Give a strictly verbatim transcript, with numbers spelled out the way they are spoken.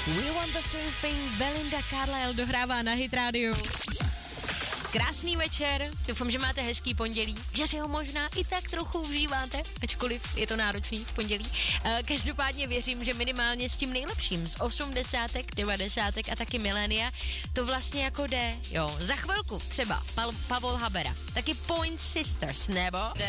We Want the Same Thing, Belinda Carlisle dohrává na Hit Radio. Krásný večer, doufám, že máte hezký pondělí, že si ho možná i tak trochu užíváte, ačkoliv je to náročný v pondělí. Každopádně věřím, že minimálně s tím nejlepším z osmdesátek, devadesátek a taky milénia to vlastně jako jde, jo. Za chvilku třeba Pal- Pavol Habera, taky Point Sisters, nebo...